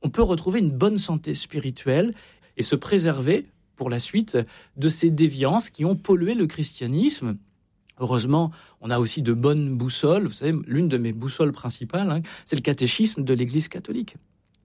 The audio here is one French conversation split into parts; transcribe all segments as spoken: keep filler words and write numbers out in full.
on peut retrouver une bonne santé spirituelle et se préserver pour la suite de ces déviances qui ont pollué le christianisme. Heureusement, on a aussi de bonnes boussoles. Vous savez, l'une de mes boussoles principales, hein, c'est le catéchisme de l'Église catholique.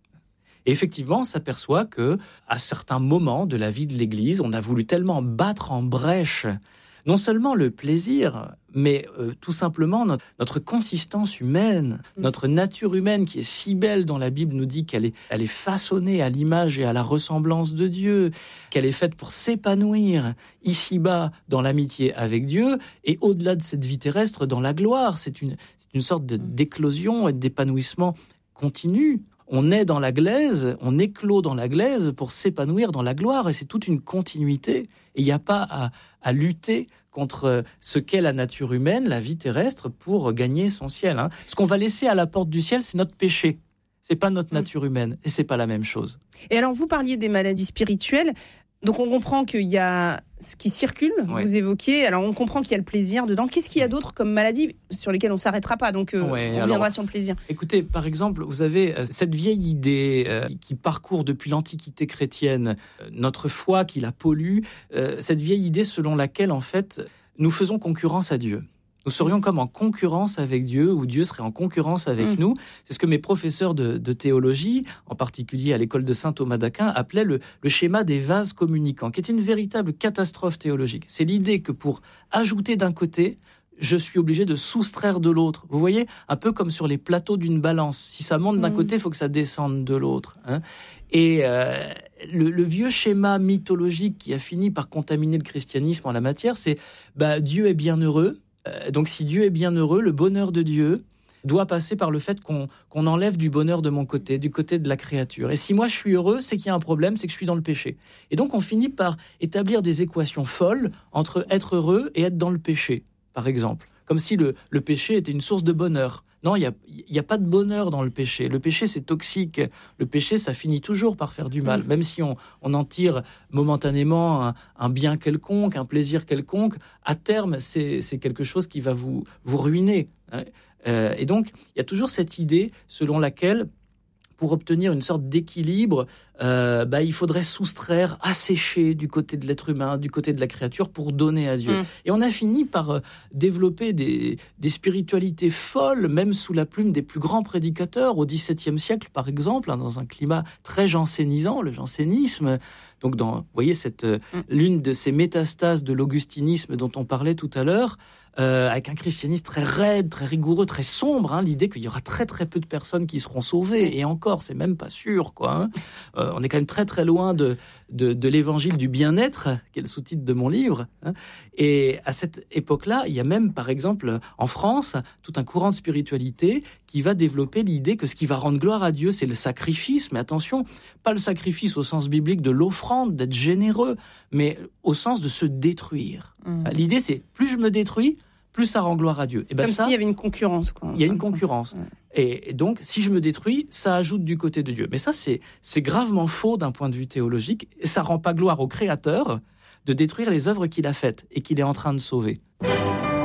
Et effectivement, on s'aperçoit que, à certains moments de la vie de l'Église, on a voulu tellement battre en brèche non seulement le plaisir, mais euh, tout simplement notre, notre consistance humaine, notre nature humaine qui est si belle, dont la Bible nous dit qu'elle est, elle est façonnée à l'image et à la ressemblance de Dieu, qu'elle est faite pour s'épanouir ici-bas dans l'amitié avec Dieu et au-delà de cette vie terrestre dans la gloire. C'est une, c'est une sorte de, d'éclosion et d'épanouissement continu. On est dans la glaise, on éclot dans la glaise pour s'épanouir dans la gloire, et c'est toute une continuité. Et il n'y a pas à, à lutter contre ce qu'est la nature humaine, la vie terrestre, pour gagner son ciel. Hein. Ce qu'on va laisser à la porte du ciel, c'est notre péché. C'est pas notre nature humaine, et c'est pas la même chose. Et alors, vous parliez des maladies spirituelles. Donc, on comprend qu'il y a ce qui circule, ouais. Vous évoquiez. Alors, on comprend qu'il y a le plaisir dedans. Qu'est-ce qu'il y a d'autre comme maladies sur lesquelles on ne s'arrêtera pas? Donc, euh, ouais, on viendra alors, sur le plaisir. Écoutez, par exemple, vous avez euh, cette vieille idée euh, qui parcourt depuis l'Antiquité chrétienne, euh, notre foi qui la pollue, euh, cette vieille idée selon laquelle, en fait, nous faisons concurrence à Dieu. Nous serions comme en concurrence avec Dieu, ou Dieu serait en concurrence avec mmh. nous. C'est ce que mes professeurs de, de théologie, en particulier à l'école de saint Thomas d'Aquin, appelaient le, le schéma des vases communicants, qui est une véritable catastrophe théologique. C'est l'idée que pour ajouter d'un côté, je suis obligé de soustraire de l'autre. Vous voyez, un peu comme sur les plateaux d'une balance. Si ça monte d'un mmh. côté, il faut que ça descende de l'autre. Hein. Et euh, le, le vieux schéma mythologique qui a fini par contaminer le christianisme en la matière, c'est bah, Dieu est bien heureux. Donc si Dieu est bien heureux, le bonheur de Dieu doit passer par le fait qu'on, qu'on enlève du bonheur de mon côté, du côté de la créature. Et si moi je suis heureux, c'est qu'il y a un problème, c'est que je suis dans le péché. Et donc on finit par établir des équations folles entre être heureux et être dans le péché, par exemple. Comme si le, le péché était une source de bonheur. Non, il n'y a, y a pas de bonheur dans le péché. Le péché, c'est toxique. Le péché, ça finit toujours par faire du mal. Même si on, on en tire momentanément un, un bien quelconque, un plaisir quelconque, à terme, c'est, c'est quelque chose qui va vous, vous ruiner. Hein. Euh, et donc, il y a toujours cette idée selon laquelle, pour obtenir une sorte d'équilibre, euh, bah, il faudrait soustraire, assécher du côté de l'être humain, du côté de la créature, pour donner à Dieu. Mmh. Et on a fini par euh, développer des, des spiritualités folles, même sous la plume des plus grands prédicateurs, au dix-septième siècle, par exemple, hein, dans un climat très jansénisant, le jansénisme. Donc, dans, vous voyez, cette, mmh. l'une de ces métastases de l'augustinisme dont on parlait tout à l'heure, Euh, avec un christianisme très raide, très rigoureux, très sombre, hein, l'idée qu'il y aura très très peu de personnes qui seront sauvées, et encore, c'est même pas sûr, quoi. Hein. Euh, on est quand même très très loin de, de, de l'évangile du bien-être, qui est le sous-titre de mon livre. Hein. Et à cette époque-là, il y a même, par exemple, en France, tout un courant de spiritualité qui va développer l'idée que ce qui va rendre gloire à Dieu, c'est le sacrifice. Mais attention, pas le sacrifice au sens biblique de l'offrande, d'être généreux, mais au sens de se détruire. Mmh. L'idée, c'est plus je me détruis, plus ça rend gloire à Dieu. Et ben Comme ça, s'il y avait une concurrence. Quoi, il y a une concurrence. Ouais. Et, et donc, si je me détruis, ça ajoute du côté de Dieu. Mais ça, c'est, c'est gravement faux d'un point de vue théologique. Et ça rend pas gloire au Créateur de détruire les œuvres qu'il a faites et qu'il est en train de sauver.